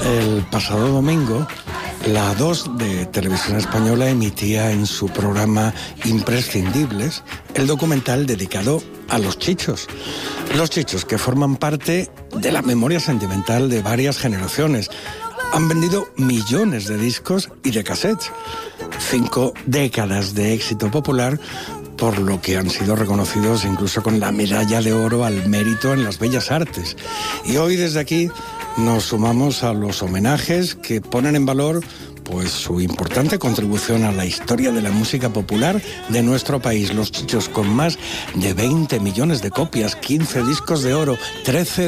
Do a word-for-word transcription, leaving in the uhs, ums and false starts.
El pasado domingo, la dos de Televisión Española emitía en su programa Imprescindibles el documental dedicado a los Chichos. Los Chichos, que forman parte de la memoria sentimental de varias generaciones. Han vendido millones de discos y de cassettes. Cinco décadas de éxito popular, por lo que han sido reconocidos incluso con la medalla de oro al mérito en las bellas artes. Y hoy desde aquí nos sumamos a los homenajes que ponen en valor pues su importante contribución a la historia de la música popular de nuestro país. Los Chichos, con más de veinte millones de copias, quince discos de oro, trece